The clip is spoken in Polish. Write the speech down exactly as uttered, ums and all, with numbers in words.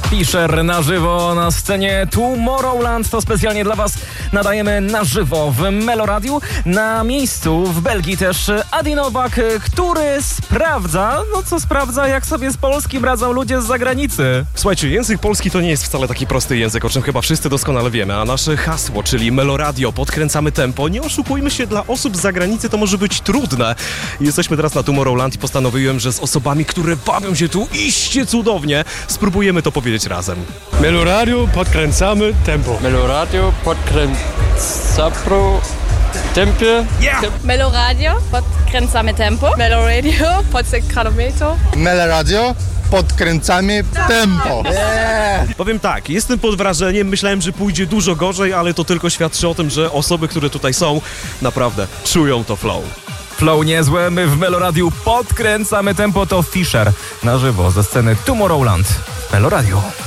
Fischer na żywo na scenie Tomorrowland. To specjalnie dla Was nadajemy na żywo w Meloradiu. Na miejscu w Belgii też Adi Nowak, który sprawdza, no co sprawdza, jak sobie z polskim radzą ludzie z zagranicy. Słuchajcie, język polski to nie jest wcale taki prosty język, o czym chyba wszyscy doskonale wiemy, a nasze hasło, czyli Meloradio, podkręcamy tempo. Nie oszukujmy się, dla osób z zagranicy to może być trudne. Jesteśmy teraz na Tomorrowland i postanowiłem, że z osobami, które bawią się tu iście cudownie, spróbujemy to powiedzieć razem. Meloradio, podkręcamy tempo. Meloradio, podkręcamy tempo. Yeah! Meloradio, podkręcamy tempo. Meloradio, podkręcamy tempo. Meloradio, podkręcamy tempo. Yeah! Powiem tak, jestem pod wrażeniem, myślałem, że pójdzie dużo gorzej, ale to tylko świadczy o tym, że osoby, które tutaj są, naprawdę czują to flow. Flow niezłe, my w Meloradiu podkręcamy tempo, to Fischer na żywo ze sceny Tomorrowland w Meloradiu.